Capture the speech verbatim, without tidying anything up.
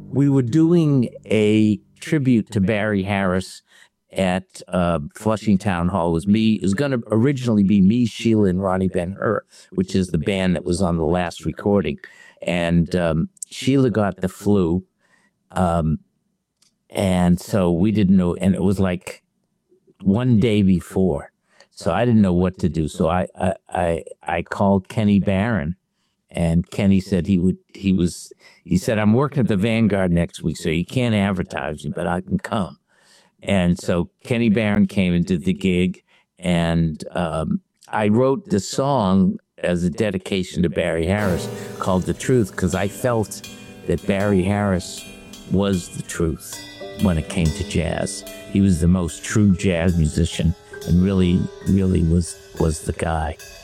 we were doing a tribute to Barry Harris at uh, Flushing Town Hall. It was me. It was going to originally be me, Sheila, and Ronnie Ben-Hur, which is the band that was on the last recording. And um, Sheila got the flu, um, and so we didn't know. And it was like one day before, so I didn't know what to do. So I I I, I called Kenny Barron, and Kenny said he would. He was. He said, I'm working at the Vanguard next week, so you can't advertise me, but I can come. And so Kenny Barron came and did the gig, and um, I wrote the song as a dedication to Barry Harris called The Truth, because I felt that Barry Harris was the truth when it came to jazz. He was the most true jazz musician and really, really was was the guy.